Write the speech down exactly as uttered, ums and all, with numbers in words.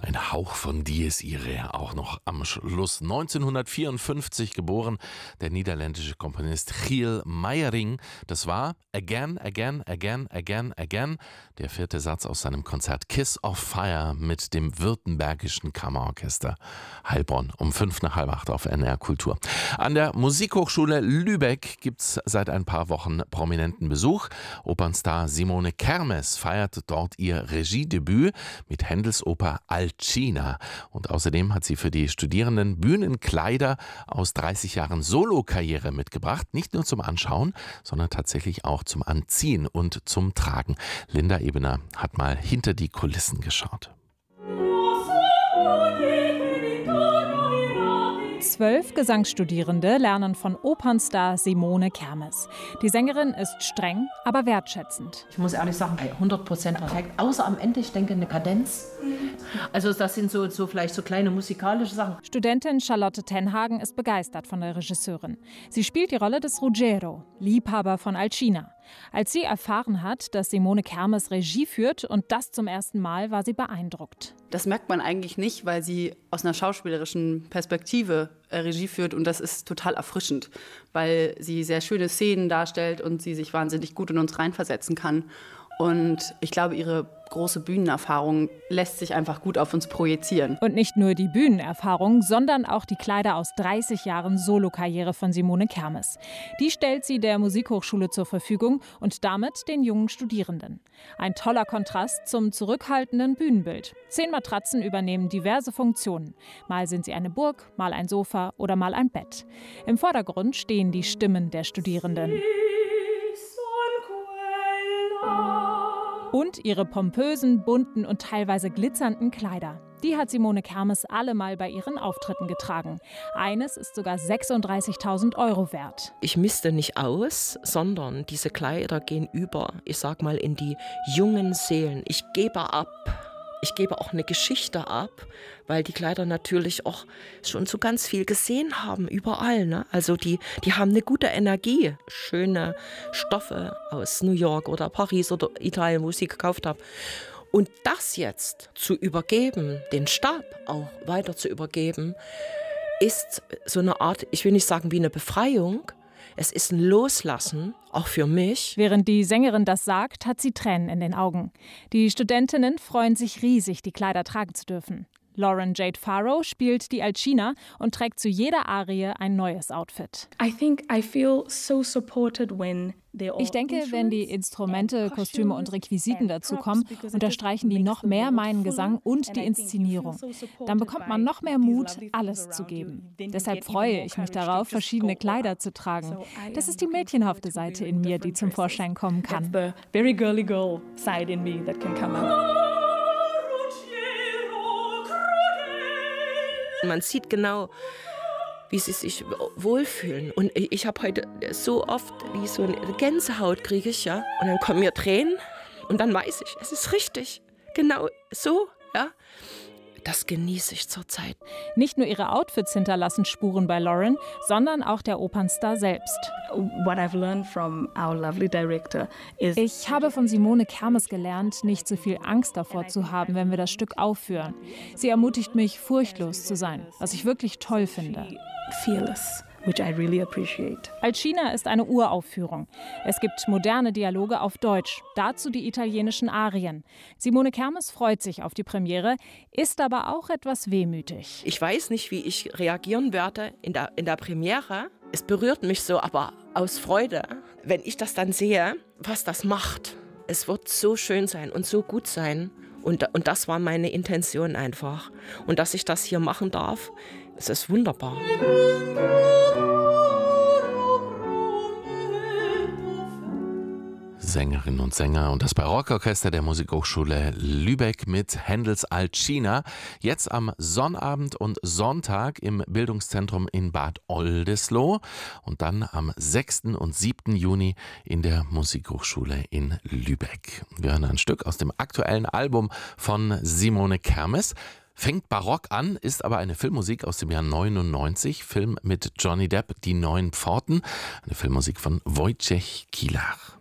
Ein Hauch von Dies Irae auch noch am Schluss. neunzehnhundertvierundfünfzig geboren, der niederländische Komponist Giel Meijering. Das war Again, Again, Again, Again, Again, der vierte Satz aus seinem Konzert Kiss of Fire mit dem Württembergischen Kammerorchester Heilbronn um fünf nach halb acht auf N R Kultur. An der Musikhochschule Lübeck gibt es seit ein paar Wochen prominenten Besuch. Opernstar Simone Kermes feiert dort ihr Regiedebüt mit Händels Oper Alcina. Und außerdem hat sie für die Studierenden Bühnenkleider aus dreißig Jahren Solokarriere mitgebracht. Nicht nur zum Anschauen, sondern tatsächlich auch zum Anziehen und zum Tragen. Linda Ebener hat mal hinter die Kulissen geschaut. Zwölf Gesangsstudierende lernen von Opernstar Simone Kermes. Die Sängerin ist streng, aber wertschätzend. Ich muss ehrlich sagen, hundert Prozent perfekt. Außer am Ende, ich denke, eine Kadenz. Also das sind so, so vielleicht so kleine musikalische Sachen. Studentin Charlotte Tenhagen ist begeistert von der Regisseurin. Sie spielt die Rolle des Ruggero, Liebhaber von Alcina. Als sie erfahren hat, dass Simone Kermes Regie führt und das zum ersten Mal, war sie beeindruckt. Das merkt man eigentlich nicht, weil sie aus einer schauspielerischen Perspektive äh, Regie führt und das ist total erfrischend, weil sie sehr schöne Szenen darstellt und sie sich wahnsinnig gut in uns reinversetzen kann. Und ich glaube, ihre große Bühnenerfahrung lässt sich einfach gut auf uns projizieren. Und nicht nur die Bühnenerfahrung, sondern auch die Kleider aus dreißig Jahren Solokarriere von Simone Kermes. Die stellt sie der Musikhochschule zur Verfügung und damit den jungen Studierenden. Ein toller Kontrast zum zurückhaltenden Bühnenbild. Zehn Matratzen übernehmen diverse Funktionen. Mal sind sie eine Burg, mal ein Sofa oder mal ein Bett. Im Vordergrund stehen die Stimmen der Studierenden. Und ihre pompösen, bunten und teilweise glitzernden Kleider. Die hat Simone Kermes alle mal bei ihren Auftritten getragen. Eines ist sogar sechsunddreißigtausend Euro wert. Ich misste nicht aus, sondern diese Kleider gehen über, ich sag mal, in die jungen Seelen. Ich gebe ab. Ich gebe auch eine Geschichte ab, weil die Kleider natürlich auch schon so ganz viel gesehen haben, überall. Ne? Also die, die haben eine gute Energie. Schöne Stoffe aus New York oder Paris oder Italien, wo ich sie gekauft habe. Und das jetzt zu übergeben, den Stab auch weiter zu übergeben, ist so eine Art, ich will nicht sagen wie eine Befreiung, es ist ein Loslassen, auch für mich. Während die Sängerin das sagt, hat sie Tränen in den Augen. Die Studentinnen freuen sich riesig, die Kleider tragen zu dürfen. Lauren Jade Farrow spielt die Alcina und trägt zu jeder Arie ein neues Outfit. I think I feel so supported when Ich denke, wenn die Instrumente, Kostüme und Requisiten dazukommen, unterstreichen die noch mehr meinen Gesang und die Inszenierung. Dann bekommt man noch mehr Mut, alles zu geben. Deshalb freue ich mich darauf, verschiedene Kleider zu tragen. Das ist die mädchenhafte Seite in mir, die zum Vorschein kommen kann. Man sieht genau, wie sie sich wohlfühlen. Und ich habe heute so oft, wie so eine Gänsehaut kriege ich, ja. Und dann kommen mir Tränen und dann weiß ich, es ist richtig. Genau so, ja. Das genieße ich zurzeit. Nicht nur ihre Outfits hinterlassen Spuren bei Lauren, sondern auch der Opernstar selbst. Ich habe von Simone Kermes gelernt, nicht so viel Angst davor zu haben, wenn wir das Stück aufführen. Sie ermutigt mich, furchtlos zu sein, was ich wirklich toll finde. Fearless. Which I really appreciate. Alcina ist eine Uraufführung. Es gibt moderne Dialoge auf Deutsch, dazu die italienischen Arien. Simone Kermes freut sich auf die Premiere, ist aber auch etwas wehmütig. Ich weiß nicht, wie ich reagieren werde in der, in der Premiere. Es berührt mich so, aber aus Freude, wenn ich das dann sehe, was das macht. Es wird so schön sein und so gut sein. Und, und das war meine Intention einfach. Und dass ich das hier machen darf, es ist wunderbar. Sängerinnen und Sänger und das Barockorchester der Musikhochschule Lübeck mit Händels Alcina. Jetzt am Sonnabend und Sonntag im Bildungszentrum in Bad Oldesloe und dann am sechsten und siebten Juni in der Musikhochschule in Lübeck. Wir hören ein Stück aus dem aktuellen Album von Simone Kermes. Fängt barock an, ist aber eine Filmmusik aus dem Jahr neunundneunzig. Film mit Johnny Depp, Die neuen Pforten. Eine Filmmusik von Wojciech Kilar.